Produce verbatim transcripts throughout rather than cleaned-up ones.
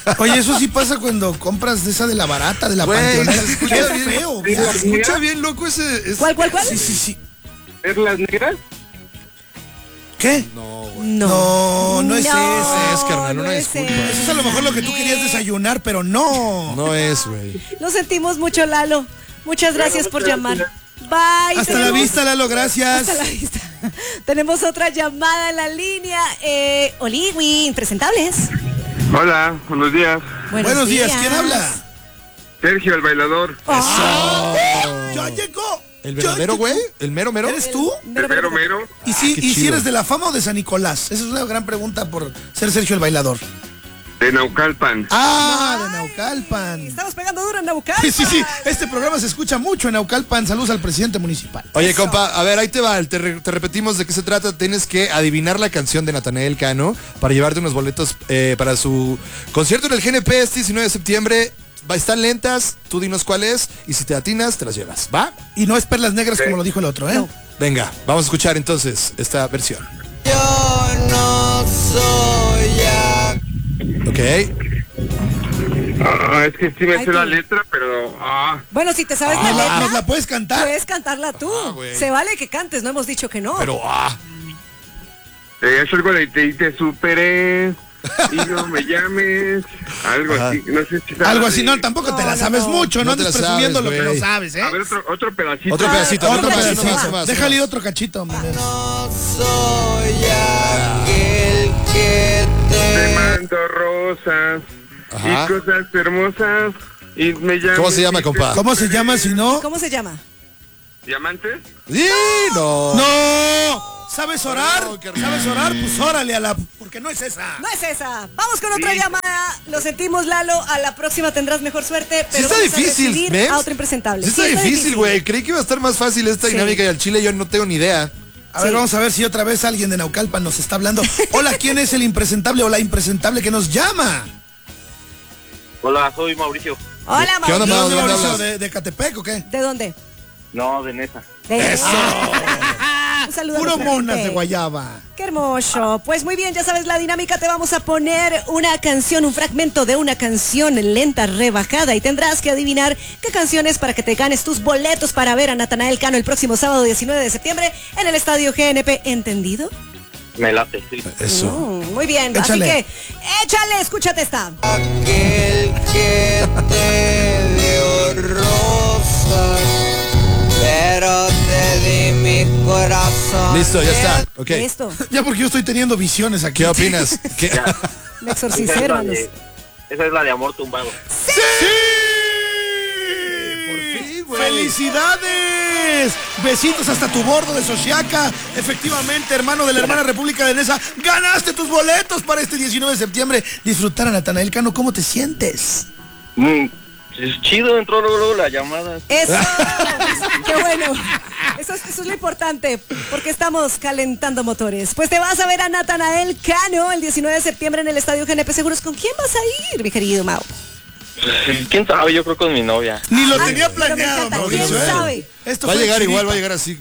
Oye, eso sí pasa cuando compras de esa de la barata, de la Güey, panteonera. se escucha Qué bien, feo, se viejo. escucha bien loco ese... ese- ¿Cuál, cuál, cuál? Sí, sí, sí. ¿Perlas negras? ¿Qué? No, güey. No. No, no es ese. es, carnal, una no disculpa. ese. Eso es a lo mejor lo que tú querías desayunar, pero no. No es, güey. Lo sentimos mucho, Lalo. Muchas gracias Bueno, por muchas llamar. gracias. Bye. Hasta la Tenemos- vista, Lalo, gracias. Hasta la vista. Tenemos otra llamada en la línea. Eh, Oliwi, impresentables. Hola, buenos días. Buenos días, ¿quién habla? Sergio, el bailador. Oh, Ya llegó. ¿El Ya verdadero, llegó. güey? ¿El mero, mero? ¿Eres tú? mero, Mero, mero. mero. ¿Y si, qué y si chido. eres de la fama o de San Nicolás? Esa es una gran pregunta por ser Sergio el bailador. De Naucalpan. Ah, de Naucalpan. Estamos pegando duro en Naucalpan. Sí, sí, sí. Este programa se escucha mucho en Naucalpan. Saludos al presidente municipal. Oye, compa, a ver, ahí te va, te, re- te repetimos de qué se trata. Tienes que adivinar la canción de Natanael Cano para llevarte unos boletos eh, para su concierto en el G N P este diecinueve de septiembre. Va, están lentas, tú dinos cuál es y si te atinas, te las llevas, ¿va? Y no es perlas negras como lo dijo el otro, ¿eh? No. Venga, vamos a escuchar entonces esta versión. Yo no soy ya. ¿Ok? Ah, es que sí me Ay, sé la tú. letra, pero... Ah, Bueno, si te sabes ¿Nos la la, letra, nos la puedes cantar? puedes cantarla tú. Ah, güey. Se vale que cantes, no hemos dicho que no. Pero, ah, eh, es algo de te, te superé y no me llames. Algo Ajá. así, no sé si sabes. Algo así, no, tampoco No, te la no, sabes no. mucho, no, No te andes la presumiendo sabes, lo que güey. no sabes, ¿eh? A ver, otro, otro pedacito. otro pedacito, Otro otro pedacito pedacito. más, más, Déjale más. otro cachito, hombre. No soy aquel que Te te. mando rosas Ajá. y cosas hermosas y me llamas. ¿Cómo se llama, compa? ¿Cómo se llama si no? ¿Cómo se llama? ¿Diamantes? ¡Sí! No. ¡No! ¿Sabes orar? No, qué rico. ¿Sabes orar? Pues órale a la... Porque no es esa. No es esa. Vamos con otra Sí. llamada. Lo sentimos, Lalo. A la próxima tendrás mejor suerte. Sí Pero está vamos a difícil, recibir ¿ves? a otro impresentable. Sí está difícil, güey. Creí que iba a estar más fácil esta Sí. dinámica y al chile yo no tengo ni idea. A ver, Sí. vamos a ver si otra vez alguien de Naucalpan nos está hablando. Hola, ¿quién es el impresentable o la impresentable que nos llama? Hola, soy Mauricio. Hola, ¿Qué onda, Mauricio. ¿De Mau? dónde, ¿De dónde Mauricio? hablas? ¿De, de Catepec o qué? ¿De dónde? No, de Nesa. De ¡Eso! Un saludo. a Puro nuestra monas gente. de guayaba. Qué hermoso. Pues muy bien, ya sabes la dinámica. Te vamos a poner una canción, un fragmento de una canción lenta, rebajada. Y tendrás que adivinar qué canción es para que te ganes tus boletos para ver a Natanael Cano el próximo sábado diecinueve de septiembre en el Estadio G N P. ¿Entendido? Me late, sí. Eso. Mm, muy bien. Échale. Así que, échale, escúchate esta. Aquel que te dio rosas, pero te di mi corazón. Listo, ya está. Ok. Esto. Ya porque yo estoy teniendo visiones aquí. ¿Qué opinas? ¿Qué? Me exorcicé, hermanos. Esa es la de amor tumbado. ¡Sí! Por fin, güey. ¡Felicidades! Besitos hasta tu bordo de Xochiaca. Efectivamente, hermano de la hermana República de Nesa, ganaste tus boletos para este diecinueve de septiembre. Disfrutar a Natanael Cano, ¿cómo te sientes? Mm, es chido, entró luego, luego la llamada. Eso. Qué bueno. Eso es, eso es lo importante, porque estamos calentando motores. Pues te vas a ver a Natanael Cano el diecinueve de septiembre en el Estadio G N P Seguros. ¿Con quién vas a ir, mi querido Mau? ¿Quién sabe? Yo creo con mi novia. Ni lo Ay, tenía pero me planeado, encanta. Mauricio, ¿Quién ¿eh? sabe? Esto Va a fue llegar chiripa. igual, va a llegar así.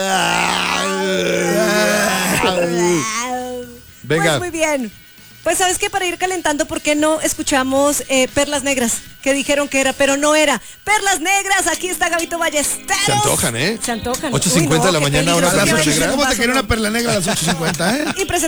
Venga. Pues muy bien. Pues sabes que para ir calentando, ¿por qué no escuchamos eh, Perlas Negras? Que dijeron que era, pero no era. Perlas Negras, aquí está Gabito Ballesteros. Se antojan, ¿eh? Se antojan. ocho Uy, cincuenta de la qué mañana, peligro, una A las perla porque ocho, negra. me ¿cómo te paso, quería no. una perla negra a las ocho cincuenta, eh? Y